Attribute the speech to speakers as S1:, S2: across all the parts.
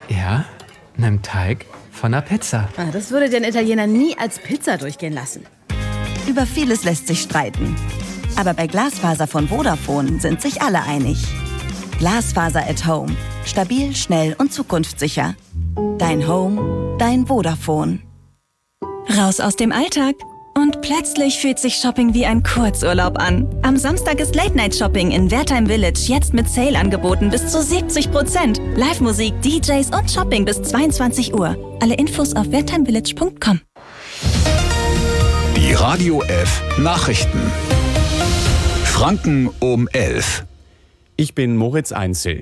S1: Ja, einem Teig von einer Pizza.
S2: Das würde den Italiener nie als Pizza durchgehen lassen.
S3: Über vieles lässt sich streiten. Aber bei Glasfaser von Vodafone sind sich alle einig. Glasfaser at Home. Stabil, schnell und zukunftssicher. Dein Home, dein Vodafone.
S4: Raus aus dem Alltag. Und plötzlich fühlt sich Shopping wie ein Kurzurlaub an. Am Samstag ist Late-Night-Shopping in Wertheim Village jetzt mit Sale-Angeboten bis zu 70%. Live-Musik, DJs und Shopping bis 22 Uhr. Alle Infos auf wertheimvillage.com.
S5: Die Radio F Nachrichten. Franken um 11.
S6: Ich bin Moritz Einzel.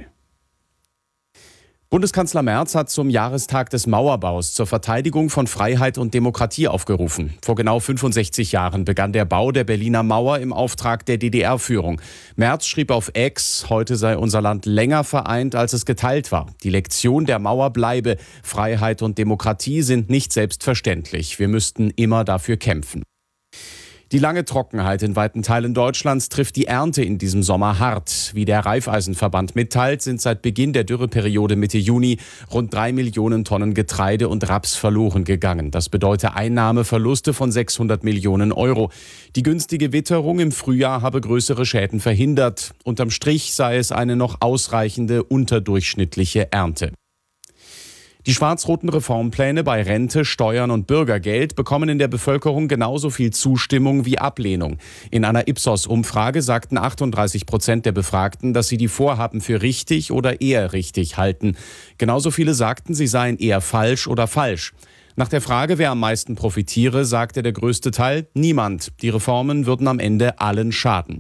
S6: Bundeskanzler Merz hat zum Jahrestag des Mauerbaus zur Verteidigung von Freiheit und Demokratie aufgerufen. Vor genau 65 Jahren begann der Bau der Berliner Mauer im Auftrag der DDR-Führung. Merz schrieb auf X, heute sei unser Land länger vereint, als es geteilt war. Die Lektion der Mauer bleibe: Freiheit und Demokratie sind nicht selbstverständlich. Wir müssten immer dafür kämpfen. Die lange Trockenheit in weiten Teilen Deutschlands trifft die Ernte in diesem Sommer hart. Wie der Raiffeisenverband mitteilt, sind seit Beginn der Dürreperiode Mitte Juni rund 3 Millionen Tonnen Getreide und Raps verloren gegangen. Das bedeutet Einnahmeverluste von 600 Millionen Euro. Die günstige Witterung im Frühjahr habe größere Schäden verhindert. Unterm Strich sei es eine noch ausreichende unterdurchschnittliche Ernte. Die schwarz-roten Reformpläne bei Rente, Steuern und Bürgergeld bekommen in der Bevölkerung genauso viel Zustimmung wie Ablehnung. In einer Ipsos-Umfrage sagten 38% der Befragten, dass sie die Vorhaben für richtig oder eher richtig halten. Genauso viele sagten, sie seien eher falsch oder falsch. Nach der Frage, wer am meisten profitiere, sagte der größte Teil: niemand. Die Reformen würden am Ende allen schaden.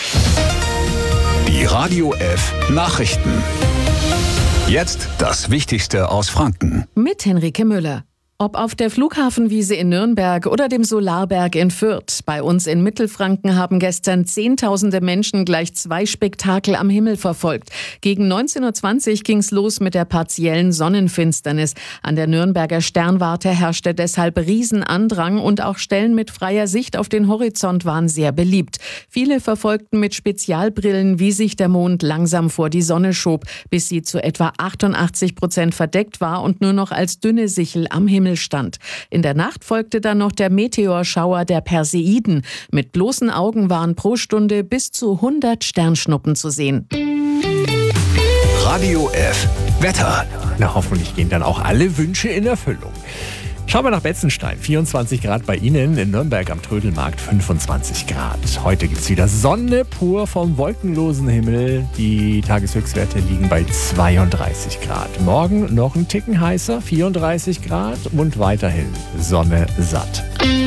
S5: Die Radio F Nachrichten. Jetzt das Wichtigste aus Franken.
S7: Mit Henrike Müller. Ob auf der Flughafenwiese in Nürnberg oder dem Solarberg in Fürth. Bei uns in Mittelfranken haben gestern Zehntausende Menschen gleich 2 Spektakel am Himmel verfolgt. Gegen 19.20 Uhr ging's los mit der partiellen Sonnenfinsternis. An der Nürnberger Sternwarte herrschte deshalb Riesenandrang und auch Stellen mit freier Sicht auf den Horizont waren sehr beliebt. Viele verfolgten mit Spezialbrillen, wie sich der Mond langsam vor die Sonne schob, bis sie zu etwa 88% verdeckt war und nur noch als dünne Sichel am Himmel stand. In der Nacht folgte dann noch der Meteorschauer der Perseiden. Mit bloßen Augen waren pro Stunde bis zu 100 Sternschnuppen zu sehen.
S5: Radio F Wetter.
S8: Na, hoffentlich gehen dann auch alle Wünsche in Erfüllung. Schauen wir nach Betzenstein. 24 Grad bei Ihnen, in Nürnberg am Trödelmarkt 25 Grad. Heute gibt es wieder Sonne pur vom wolkenlosen Himmel. Die Tageshöchstwerte liegen bei 32 Grad. Morgen noch ein Ticken heißer, 34 Grad und weiterhin Sonne satt.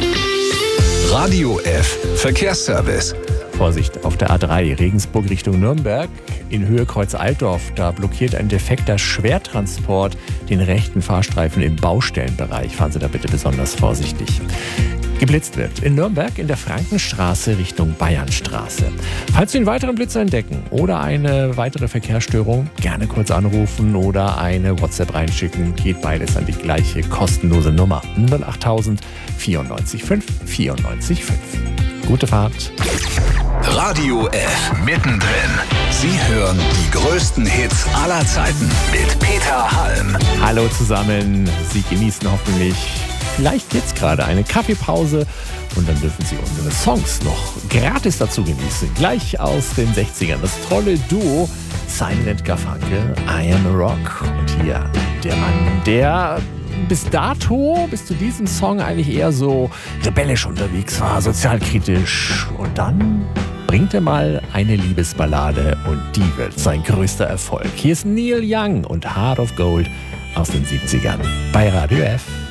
S5: Radio F Verkehrsservice.
S8: Vorsicht auf der A3 Regensburg Richtung Nürnberg. In Höhe Kreuz Altdorf, da blockiert ein defekter Schwertransport den rechten Fahrstreifen im Baustellenbereich. Fahren Sie da bitte besonders vorsichtig. Geblitzt wird in Nürnberg in der Frankenstraße Richtung Bayernstraße. Falls Sie einen weiteren Blitz entdecken oder eine weitere Verkehrsstörung, gerne kurz anrufen oder eine WhatsApp reinschicken. Geht beides an die gleiche kostenlose Nummer 08000 94 5 94 5. Gute Fahrt.
S5: Radio F mittendrin. Sie hören die größten Hits aller Zeiten mit Peter Halm.
S8: Hallo zusammen. Sie genießen hoffentlich vielleicht jetzt gerade eine Kaffeepause und dann dürfen Sie unsere Songs noch gratis dazu genießen. Gleich aus den 60ern. Das tolle Duo Silent Garfunkel, I Am a Rock. Und hier der Mann, der bis zu diesem Song eigentlich eher so rebellisch unterwegs war, sozialkritisch. Und dann bringt er mal eine Liebesballade und die wird sein größter Erfolg. Hier ist Neil Young und Heart of Gold aus den 70ern bei Radio F.